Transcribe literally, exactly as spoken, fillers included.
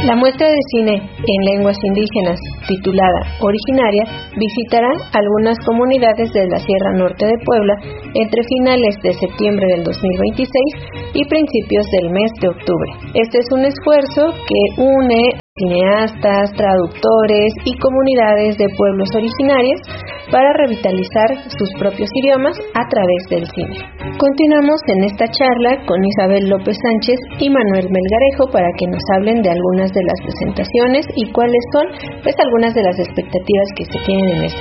La muestra de cine en lenguas indígenas, titulada Originaria, visitará algunas comunidades de la Sierra Norte de Puebla entre finales de septiembre del dos mil veintiséis y principios del mes de octubre. Este es un esfuerzo que une cineastas, traductores y comunidades de pueblos originarios para revitalizar sus propios idiomas a través del cine. Continuamos en esta charla con Isabel López Sánchez y Manuel Melgarejo para que nos hablen de algunas de las presentaciones y cuáles son pues algunas de las expectativas que se tienen en este